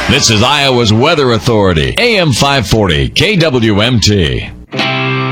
This is Iowa's Weather Authority, AM 540, KWMT.